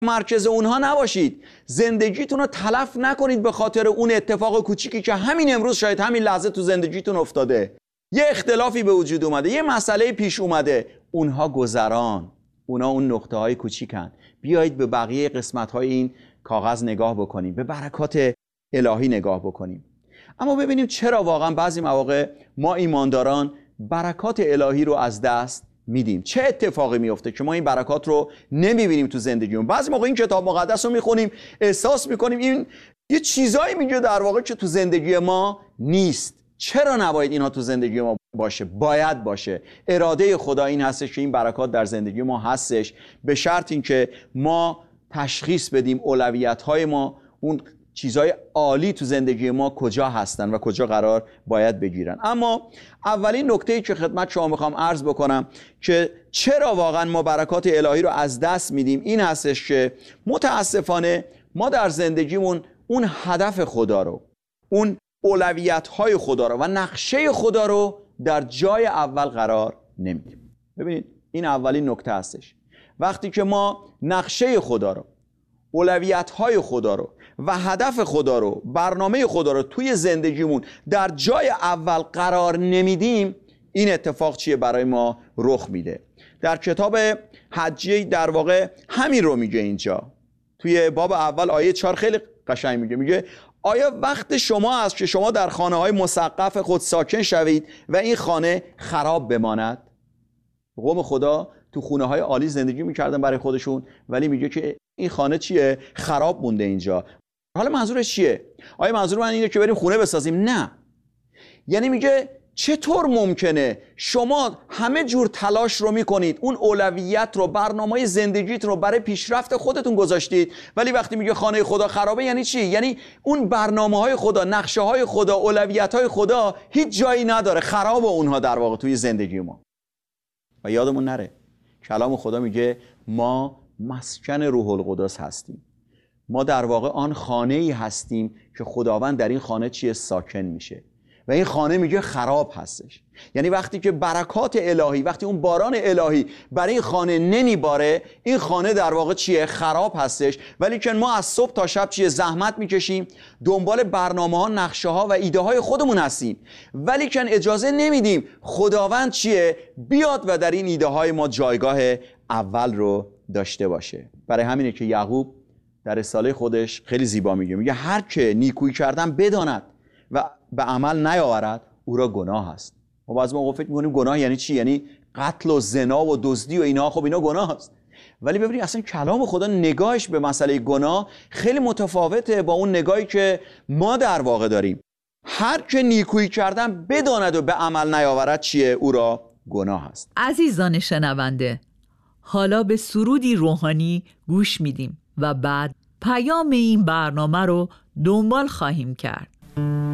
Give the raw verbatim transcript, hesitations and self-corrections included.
مرکز اونها نباشید. زندگیتون رو تلف نکنید به خاطر اون اتفاق کوچیکی که همین امروز شاید همین لحظه تو زندگیتون افتاده. یه اختلافی به وجود اومده، یه مسئله پیش اومده. اونها گذران، اونها اون نقطه های کوچیکن. بیایید به بقیه قسمت های این کاغذ نگاه بکنیم، به برکات الهی نگاه بکنیم. اما ببینیم چرا واقعا بعضی مواقع ما ایمانداران برکات الهی رو از دست میدیم. چه اتفاقی میفته که ما این برکات رو نمیبینیم تو زندگیمون؟ بعضی موقع این کتاب مقدس رو میخونیم، احساس میکنیم این یه چیزایی میگه در واقع که تو زندگی ما نیست. چرا نباید اینها تو زندگی ما باشه؟ باید باشه. اراده خدا این هستش که این برکات در زندگی ما هستش، به شرط اینکه ما تشخیص بدیم اولویت‌های ما، اون چیزهای عالی تو زندگی ما کجا هستن و کجا قرار باید بگیرن. اما اولین نکته‌ای که خدمت شما میخوام عرض بکنم که چرا واقعا ما برکات الهی رو از دست میدیم این هستش که متاسفانه ما در زندگیمون اون هدف خدا رو، اون اولویت‌های خدا رو و نقشه خدا رو در جای اول قرار نمیدیم. ببینید این اولین نکته هستش. وقتی که ما نقشه خدا رو، اولویت‌های خدا رو و هدف خدا رو، برنامه خدا رو توی زندگیمون در جای اول قرار نمیدیم، این اتفاق چیه برای ما رخ میده؟ در کتاب حجیه در واقع همین رو میگه. اینجا توی باب اول آیه چهار خیلی قشنگ میگه میگه آیا وقت شما است که شما در خانه های مسقف خود ساکن شوید و این خانه خراب بماند؟ قوم خدا تو خونه های عالی زندگی میکردن برای خودشون، ولی میگه که این خانه چیه؟ خراب مونده اینجا. حالا منظورش چیه؟ آیا منظور من اینه که بریم خونه بسازیم؟ نه. یعنی میگه چطور ممکنه شما همه جور تلاش رو میکنید، اون اولویت رو، برنامه زندگیت رو برای پیشرفت خودتون گذاشتید، ولی وقتی میگه خانه خدا خرابه یعنی چی؟ یعنی اون برنامه های خدا، نقشه های خدا، اولویت های خدا هیچ جایی نداره، خراب اونها در واقع توی زندگی ما. و یادمون نره کلام خدا میگه ما مسکن روح القدس هستیم. ما در واقع آن خانه ای هستیم که خداوند در این خانه چیه؟ ساکن میشه. و این خانه میگه خراب هستش. یعنی وقتی که برکات الهی، وقتی اون باران الهی برای این خانه نمیباره، این خانه در واقع چیه؟ خراب هستش. ولی که ما از صبح تا شب چیه؟ زحمت میکشیم، دنبال برنامه ها، نقشه ها و ایده های خودمون هستیم، ولی که اجازه نمیدیم خداوند چیه؟ بیاد و در این ایده های ما جایگاه اول رو داشته باشه. برای همینه که یعقوب در رساله خودش خیلی زیبا میگه میگه هر که نیکویی کردن بداند و به عمل نیاورد او را گناه است. ما بعضی موقع فکر می‌کنیم گناه یعنی چی؟ یعنی قتل و زنا و دزدی و اینا. خب اینا گناه است، ولی ببینید اصلا کلام خدا نگاهش به مسئله گناه خیلی متفاوته با اون نگاهی که ما در واقع داریم. هر که نیکویی کردن بداند و به عمل نیاورد چیه؟ او را گناه است. عزیزان شنونده، حالا به سرودی روحانی گوش میدیم و بعد پیام این برنامه رو دنبال خواهیم کرد.